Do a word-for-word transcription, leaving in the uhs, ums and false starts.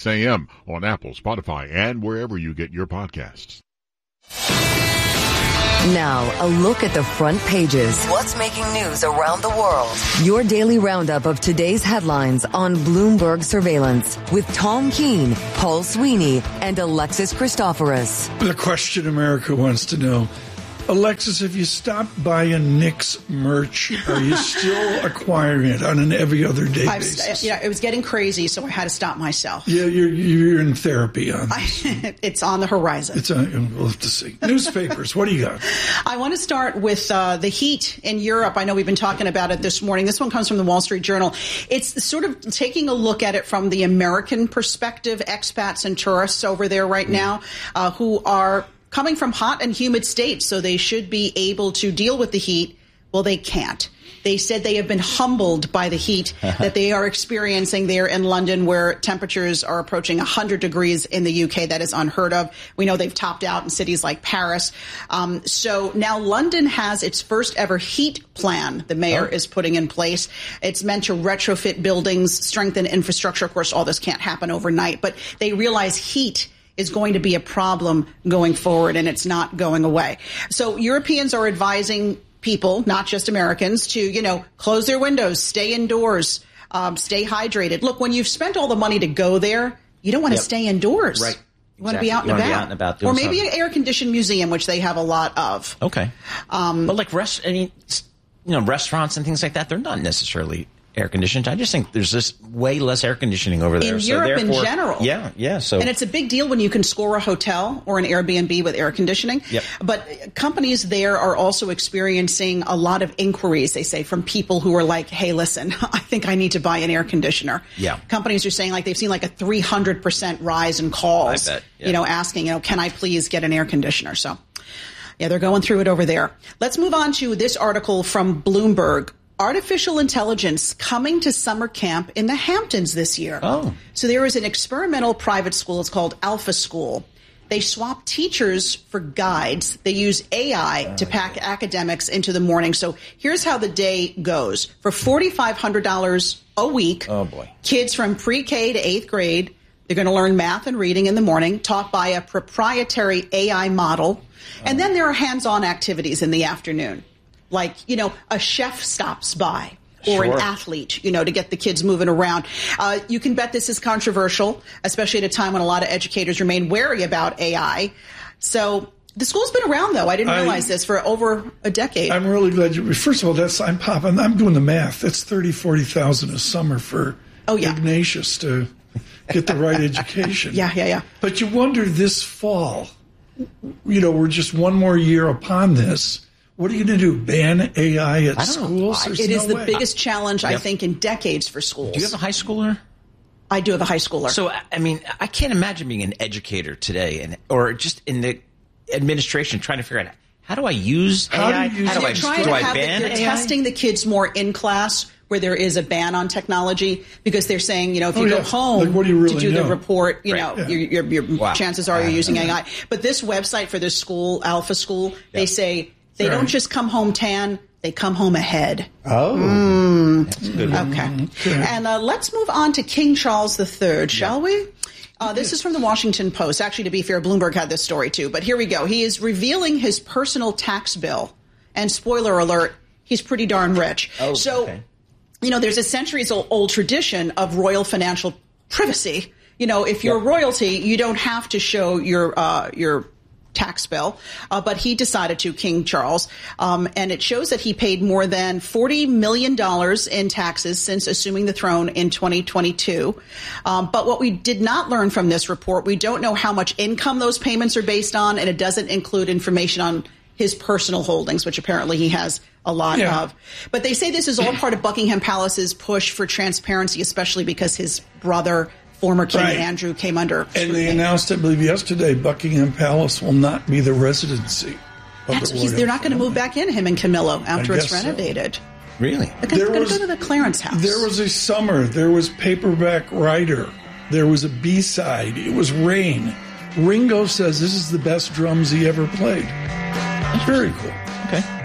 A M on Apple, Spotify, and wherever you get your podcasts. Now, a look at the front pages. What's making news around the world? Your daily roundup of today's headlines on Bloomberg Surveillance with Tom Keene, Paul Sweeney, and Alexis Christoforous. The question America wants to know. Alexis, if you stopped buying Knicks merch, are you still acquiring it on an every other day I've, basis? Yeah, it was getting crazy, so I had to stop myself. Yeah, you're you're in therapy on this. I, it's on the horizon. It's on, we'll have to see. Newspapers, what do you got? I want to start with uh, the heat in Europe. I know we've been talking about it this morning. This one comes from the Wall Street Journal. It's sort of taking a look at it from the American perspective, expats and tourists over there right now uh, who are coming from hot and humid states, so they should be able to deal with the heat. Well, they can't. They said they have been humbled by the heat that they are experiencing there in London, where temperatures are approaching one hundred degrees in the U K. That is unheard of. We know they've topped out in cities like Paris. Um, so now London has its first ever heat plan the mayor oh. is putting in place. It's meant to retrofit buildings, strengthen infrastructure. Of course, all this can't happen overnight, but they realize heat is going to be a problem going forward, and it's not going away. So Europeans are advising people, not just Americans, to, you know, close their windows, stay indoors, um, stay hydrated. Look, when you've spent all the money to go there, you don't want to yep. stay indoors. Right. You want exactly. to be out and you about. Be out and about or maybe something. An air-conditioned museum, which they have a lot of. Okay. Um, but like rest, I mean, you know, restaurants and things like that, they're not necessarily air conditioned. I just think there's just way less air conditioning over there. In so Europe in general. Yeah, yeah. So And it's a big deal when you can score a hotel or an Airbnb with air conditioning. Yep. But companies there are also experiencing a lot of inquiries, they say, from people who are like, hey, listen, I think I need to buy an air conditioner. Yeah. Companies are saying like they've seen like a three hundred percent rise in calls, I bet. Yeah. you know, asking, you know, can I please get an air conditioner? So, yeah, they're going through it over there. Let's move on to this article from Bloomberg. Artificial intelligence coming to summer camp in the Hamptons this year. Oh. So there is an experimental private school. It's called Alpha School. They swap teachers for guides. They use A I oh, to pack yeah. academics into the morning. So here's how the day goes. For four thousand five hundred dollars a week, oh boy, kids from pre-K to eighth grade, they're going to learn math and reading in the morning, taught by a proprietary A I model. Oh. And then there are hands-on activities in the afternoon. Like, you know, a chef stops by or sure. an athlete, you know, to get the kids moving around. Uh, you can bet this is controversial, especially at a time when a lot of educators remain wary about A I. So the school's been around, though. I didn't realize I, this for over a decade. I'm really glad you. First of all, that's I'm popping. I'm doing the math. That's thirty, forty thousand a summer for oh, yeah. Ignatius to get the right education. Yeah, yeah, yeah. But you wonder this fall, you know, we're just one more year upon this. What are you going to do? Ban A I at schools? It is no the way. biggest challenge, yep. I think, in decades for schools. Do you have a high schooler? I do have a high schooler. So, I mean, I can't imagine being an educator today, and or just in the administration trying to figure out how do I use how A I? Do you use how do I, trying do to I have ban the, They're A I? testing the kids more in class where there is a ban on technology, because they're saying, you know, if you oh, go yeah. home like, what do you really to do know? the report, you right. know, yeah. your, your, your wow. chances are uh, you're using yeah. A I. But this website for this school, Alpha School, yeah. they say they right. don't just come home tan, they come home ahead. Oh. Mm. That's a good one. Okay. okay. And uh, let's move on to King Charles the Third, shall yeah. we? Uh, this is from the Washington Post. Actually, to be fair, Bloomberg had this story too. But here we go. He is revealing his personal tax bill. And spoiler alert, he's pretty darn rich. Oh, so, okay. you know, there's a centuries-old tradition of royal financial privacy. You know, if you're yep. royalty, you don't have to show your uh, your tax bill. Uh, but he decided to, King Charles. Um, and it shows that he paid more than forty million dollars in taxes since assuming the throne in twenty twenty-two. Um, but what we did not learn from this report, we don't know how much income those payments are based on, and it doesn't include information on his personal holdings, which apparently he has a lot yeah. of. But they say this is all part of Buckingham Palace's push for transparency, especially because his brother, former King right. Andrew, came under scrutiny. And they announced, I believe, yesterday, Buckingham Palace will not be the residency of That's, the he's, royal they're not going to move back in, him and Camilla, after I it's guess renovated. So. Really? They're going to go to the Clarence house. There was a summer. There was Paperback Writer. There was a B-side. It was Rain. Ringo says this is the best drums he ever played. Very cool. Okay.